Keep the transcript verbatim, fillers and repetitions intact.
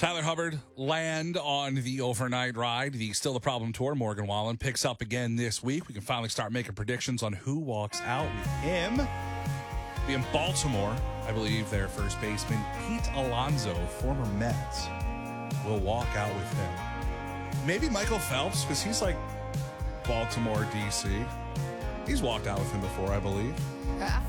Tyler Hubbard land on the overnight ride. The Still the Problem tour. Morgan Wallen picks up again this week. We can finally start making predictions on who walks out with him. Be in Baltimore, I believe their first baseman, Pete Alonso, former Mets, will walk out with him. Maybe Michael Phelps, because he's like Baltimore, D C. He's walked out with him before, I believe.